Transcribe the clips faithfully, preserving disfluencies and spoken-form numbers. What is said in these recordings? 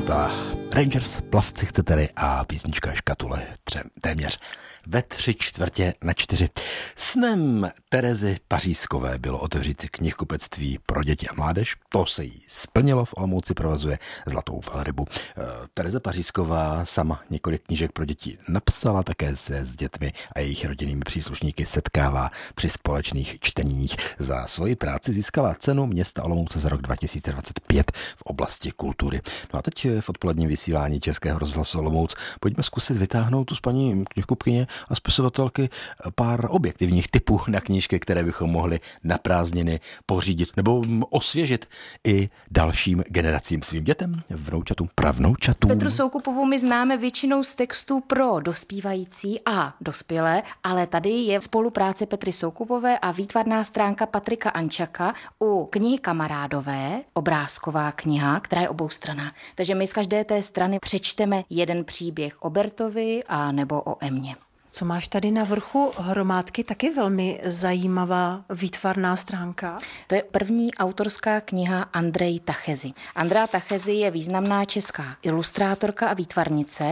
A Rangers, plavci chcete a písnička Škatule třem, téměř ve tři čtvrtě na čtyři. Snem Terezy Pařízkové bylo otevřít si knihkupectví pro děti a mládež. To se jí splnilo, v Olomouci provozuje Zlatou velrybu. Tereza Pařízková sama několik knížek pro děti napsala, také se s dětmi a jejich rodinnými příslušníky setkává při společných čteních. Za svoji práci získala cenu města Olomouce za rok dva tisíce dvacet pět v oblasti kultury. No a teď v odpoledním vysílání Českého rozhlasu Olomouc pojďme zkusit vytáhnout tu z paní knihkupkyně a spisovatelky pár objektivních tipů na knížky, které bychom mohli na prázdniny pořídit nebo osvěžit i dalším generacím, svým dětem, vnoučatům, pravnoučatům. Petru Soukupovou my známe většinou z textů pro dospívající a dospělé, ale tady je spolupráce Petry Soukupové a výtvarná stránka Patrika Ančaka u knihy Kamarádové, obrázková kniha, která je oboustranná. Takže my z každé té strany přečteme jeden příběh o Bertovi a nebo o Emě. Co máš tady na vrchu hromádky, taky velmi zajímavá výtvarná stránka. To je první autorská kniha Andreji Tachezy. Andrea Tachezy je významná česká ilustrátorka a výtvarnice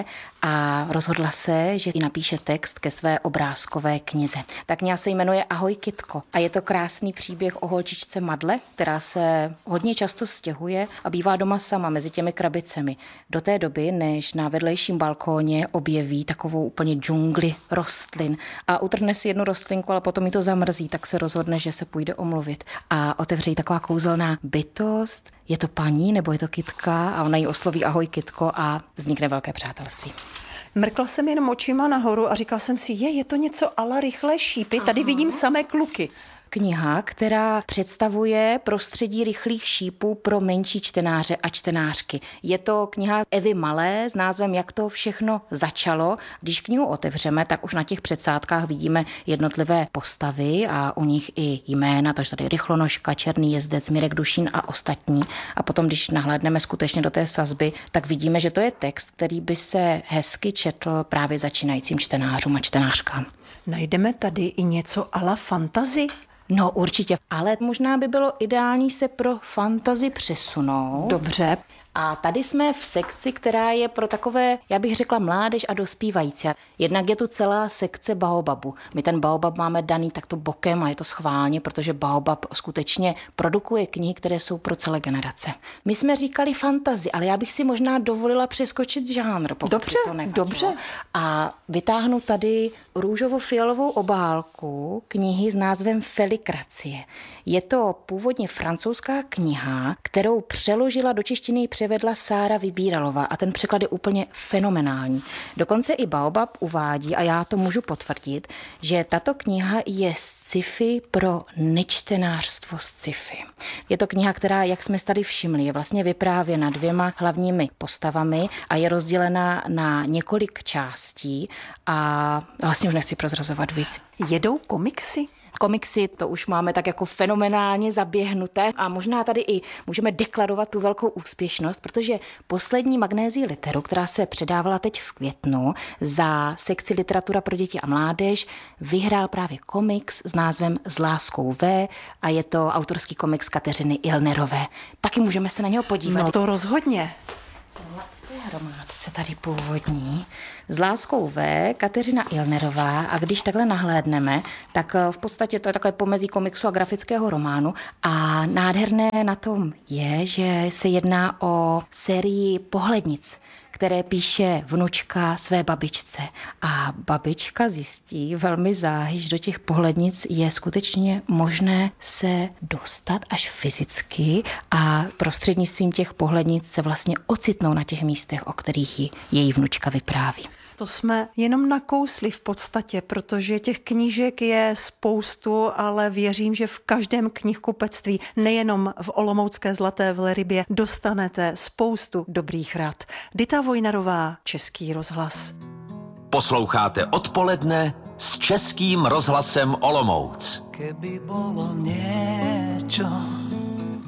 a rozhodla se, že i napíše text ke své obrázkové knize. Ta kniha se jmenuje Ahoj Kytko a je to krásný příběh o holčičce Madle, která se hodně často stěhuje a bývá doma sama mezi těmi krabicemi. Do té doby, než na vedlejším balkóně objeví takovou úplně džungli rostlin a utrhne si jednu rostlinku, ale potom jí to zamrzí, tak se rozhodne, že se půjde omluvit a otevře jí taková kouzelná bytost. Je to paní nebo je to kytka a ona jí osloví Ahoj Kytko a vznikne velké přátelství. Mrkla jsem jenom očima nahoru a říkala jsem si, je, je to něco ala rychlé šípy, tady Aha. vidím samé kluky. Kniha, která představuje prostředí rychlých šípů pro menší čtenáře a čtenářky. Je to kniha Evy Malé s názvem Jak to všechno začalo. Když knihu otevřeme, tak už na těch předsádkách vidíme jednotlivé postavy a u nich i jména, takže tady Rychlonožka, Černý jezdec, Mirek Dušín a ostatní. A potom, když nahlédneme skutečně do té sazby, tak vidíme, že to je text, který by se hezky četl právě začínajícím čtenářům a čtenářkám. Najdeme tady i něco ala fantasy? No určitě, ale možná by bylo ideální se pro fantasy přesunout. Dobře. A tady jsme v sekci, která je pro takové, já bych řekla, mládež a dospívající. Jednak je tu celá sekce Baobabu. My ten Baobab máme daný takto bokem a je to schválně, protože Baobab skutečně produkuje knihy, které jsou pro celé generace. My jsme říkali fantasy, ale já bych si možná dovolila přeskočit žánr, pokud dobře, to nevadilo. Dobře. A vytáhnu tady růžovo-fialovou obálku knihy s názvem Felikracie. Je to původně francouzská kniha, kterou přeložila do češtiny vedla Sára Vybíralová a ten překlad je úplně fenomenální. Dokonce i Baobab uvádí, a já to můžu potvrdit, že tato kniha je sci-fi pro nečtenářstvo sci-fi. Je to kniha, která, jak jsme tady všimli, je vlastně vyprávěna dvěma hlavními postavami a je rozdělena na několik částí a vlastně už nechci prozrazovat víc. Jedou komiksy? Komiksy, to už máme tak jako fenomenálně zaběhnuté a možná tady i můžeme deklarovat tu velkou úspěšnost, protože poslední Magnézii literu, která se předávala teď v květnu za sekci literatura pro děti a mládež, vyhrál právě komiks s názvem S láskou V a je to autorský komiks Kateřiny Ilnerové. Taky můžeme se na něho podívat. No to rozhodně. V té hromádce tady původní. S láskou V, Kateřina Ilnerová a když takhle nahlédneme, tak v podstatě to je takové pomezí komiksu a grafického románu a nádherné na tom je, že se jedná o sérii pohlednic, které píše vnučka své babičce. A babička zjistí velmi záhy, že do těch pohlednic je skutečně možné se dostat až fyzicky a prostřednictvím těch pohlednic se vlastně ocitnou na těch místech, o kterých ji její vnučka vypráví. To jsme jenom nakousli v podstatě, protože těch knížek je spoustu, ale věřím, že v každém knihkupectví, nejenom v olomoucké Zlaté velrybě, dostanete spoustu dobrých rad. Dita Vojnarová, Český rozhlas. Posloucháte Odpoledne s Českým rozhlasem Olomouc. Keby bolo niečo,